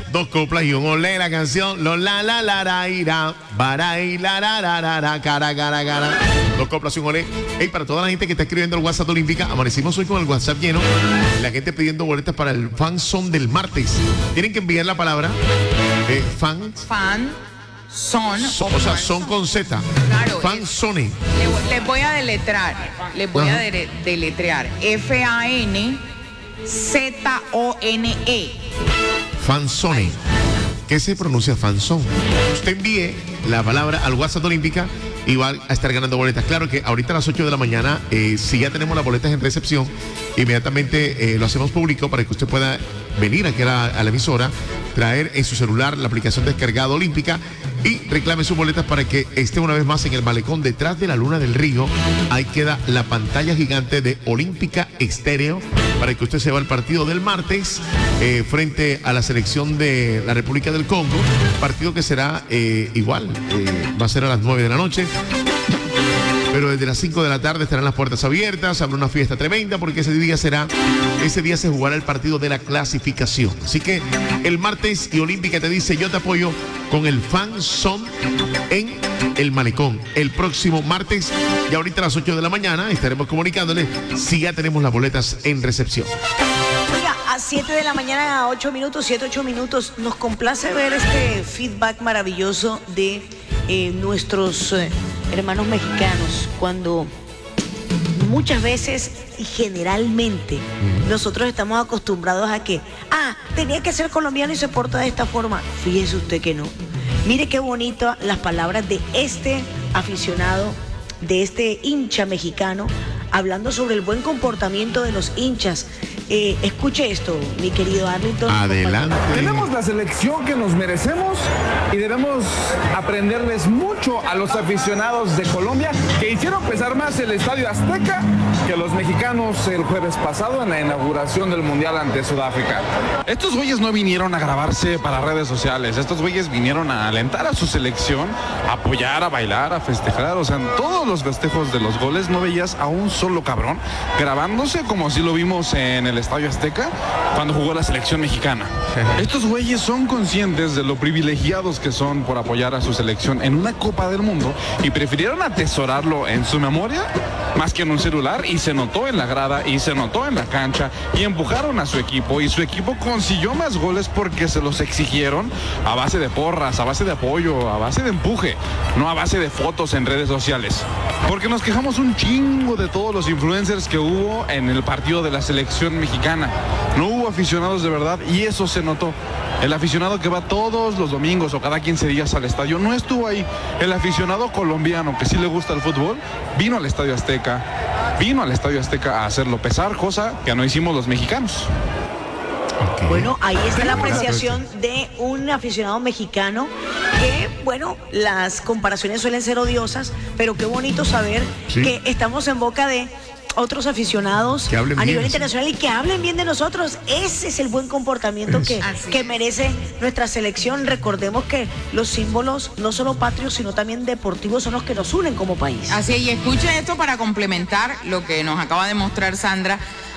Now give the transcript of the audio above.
2 coplas y un olé. La canción, lo la la la la ira, barai la la la la la, cara, cara, cara. 2 coplas y un olé. Hey, para toda la gente que está escribiendo el WhatsApp Olímpica, amanecimos hoy con el WhatsApp lleno. La gente pidiendo boletas para el fan son del martes. Tienen que enviar la palabra fan. Son. O sea, son con Z. Claro. Fansone. Les voy a deletrear. Les voy a deletrear. FANZONE. Fansone. ¿Qué se pronuncia fanzón? Usted envíe la palabra al WhatsApp Olímpica y va a estar ganando boletas. Claro que ahorita a las 8 de la mañana, si ya tenemos las boletas en recepción, inmediatamente lo hacemos público para que usted pueda venir aquí a la emisora, traer en su celular la aplicación descargada Olímpica y reclame sus boletas para que esté una vez más en el malecón detrás de la Luna del Río. Ahí queda la pantalla gigante de Olímpica Estéreo para que usted se va al partido del martes frente a la selección de la República del Congo, partido que será igual, va a ser a las 9 de la noche. Pero desde las 5 de la tarde estarán las puertas abiertas, habrá una fiesta tremenda porque ese día se jugará el partido de la clasificación. Así que el martes y Olímpica te dice, yo te apoyo con el fan son en el malecón. El próximo martes y ahorita a las 8 de la mañana estaremos comunicándole si ya tenemos las boletas en recepción. Oiga, a 7 de la mañana, a 8 minutos, 7, 8 minutos, nos complace ver este feedback maravilloso de nuestros hermanos mexicanos, cuando muchas veces y generalmente nosotros estamos acostumbrados a que, tenía que ser colombiano y se porta de esta forma. Fíjese usted que no. Mire qué bonito las palabras de este aficionado, de este hincha mexicano, hablando sobre el buen comportamiento de los hinchas. Escuche esto, mi querido Arlington. Adelante. Tenemos la selección que nos merecemos y debemos aprenderles mucho a los aficionados de Colombia, que hicieron pesar más el Estadio Azteca que los mexicanos el jueves pasado en la inauguración del Mundial ante Sudáfrica. Estos güeyes no vinieron a grabarse para redes sociales, estos güeyes vinieron a alentar a su selección, a apoyar, a bailar, a festejar. O sea, en todos los festejos de los goles no veías a un solo cabrón grabándose como si lo vimos en el Estadio Azteca cuando jugó la selección mexicana. Estos güeyes son conscientes de lo privilegiados que son por apoyar a su selección en una Copa del Mundo y prefirieron atesorarlo en su memoria más que en un celular, y se notó en la grada y se notó en la cancha, y empujaron a su equipo y su equipo consiguió más goles porque se los exigieron a base de porras, a base de apoyo, a base de empuje, no a base de fotos en redes sociales. Porque nos quejamos un chingo de todos los influencers que hubo en el partido de la selección mexicana. No hubo aficionados de verdad y eso se notó. El aficionado que va todos los domingos o cada 15 días al estadio no estuvo ahí. El aficionado colombiano que sí le gusta el fútbol vino al Estadio Azteca a hacerlo pesar, cosa que no hicimos los mexicanos. Okay. Bueno, ahí está la apreciación de un aficionado mexicano que, bueno, las comparaciones suelen ser odiosas, pero qué bonito saber que estamos en boca de otros aficionados a nivel internacional y que hablen bien de nosotros. Ese es el buen comportamiento que merece nuestra selección. Recordemos que los símbolos, no solo patrios, sino también deportivos, son los que nos unen como país. Así es, y escuche esto para complementar lo que nos acaba de mostrar Sandra